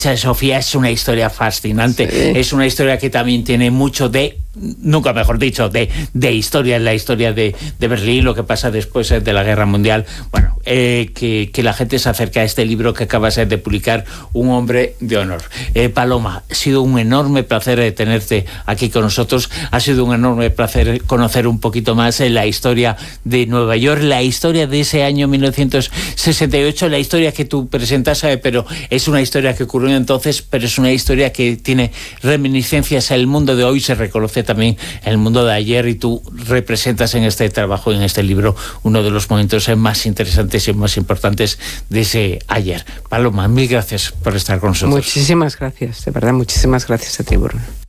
Sofía es una historia fascinante, sí. Es una historia que también tiene mucho de, nunca mejor dicho, de historia, la historia de Berlín, lo que pasa después de la Guerra Mundial. Bueno, que la gente se acerque a este libro que acabas de publicar, Un hombre de honor. Paloma, ha sido un enorme placer tenerte aquí con nosotros, ha sido un enorme placer conocer un poquito más la historia de Nueva York, la historia de ese año 1968, la historia que tú presentas, pero es una historia que ocurrió entonces, pero es una historia que tiene reminiscencias al mundo de hoy, se reconoce también el mundo de ayer, y tú representas en este trabajo, en este libro, uno de los momentos más interesantes y más importantes de ese ayer. Paloma, mil gracias por estar con nosotros. Muchísimas gracias, de verdad, muchísimas gracias a ti, Bruno.